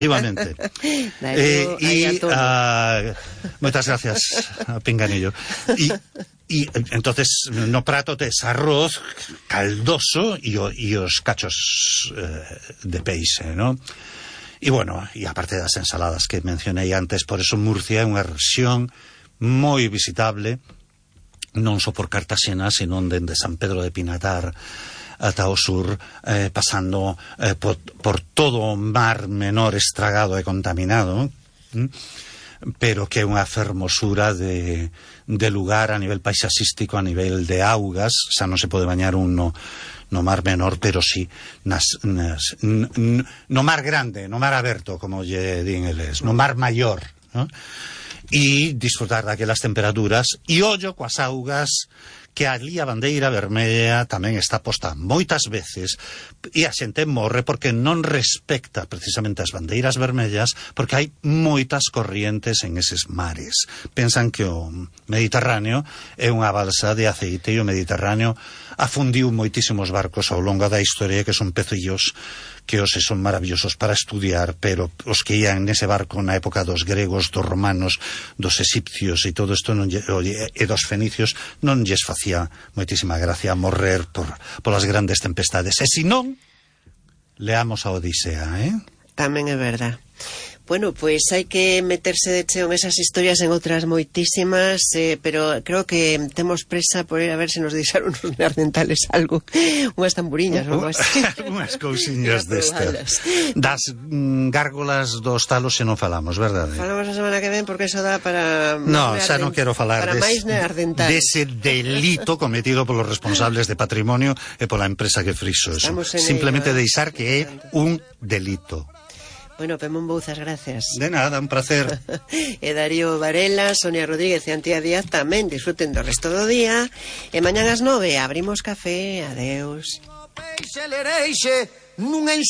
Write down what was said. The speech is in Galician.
Efectivamente. Moitas gracias, Pinganillo. E entonces no prato tes arroz caldoso e os cachos de peixe, ¿no? E bueno, e aparte das ensaladas que mencionei antes, por eso Murcia é unha rexión moi visitable, non só por Cartaxena, senón dende San Pedro de Pinatar ata o sur, pasando por todo o mar menor estragado e contaminado, pero que é unha fermosura de lugar a nivel paisaxístico, a nivel de augas. Xa non se pode bañar un no mar menor, pero sí no mar grande, no mar aberto, como lle din eles, no mar maior, ¿no? E disfrutar daquelas temperaturas e ollo coas augas, que ali a bandeira vermella tamén está posta moitas veces e a xente morre porque non respecta precisamente as bandeiras vermellas, porque hai moitas corrientes en eses mares. Pensan que o Mediterráneo é unha balsa de aceite e o Mediterráneo afundiu moitísimos barcos ao longo da historia que son pecillos que hoxe son maravillosos para estudiar, pero os que ian nese barco na época dos gregos, dos romanos, dos egipcios e todo isto e dos fenicios non lles facía moitísima gracia morrer polas grandes tempestades. E se non, leamos a Odisea, Tamén é verdad. Bueno, pues hai que meterse de cheo en esas historias, en outras moitísimas, pero creo que temos presa por ir a ver se nos deixaron os neandertales algo, unhas tamburiñas ou algo así. Unhas cousiñas destas. Das gárgolas dos talos se non falamos, verdade? Falamos a semana que ven porque eso dá para... No, xa non quero falar dese delito cometido polos responsables de patrimonio e pola empresa que friso eso. Simplemente deixar que é un delito. Bueno, Pemón Bouzas, gracias. De nada, un placer. E Darío Varela, Sonia Rodríguez e Antía Díaz tamén disfruten do resto do día. E mañán ás 9 abrimos café. Adeus.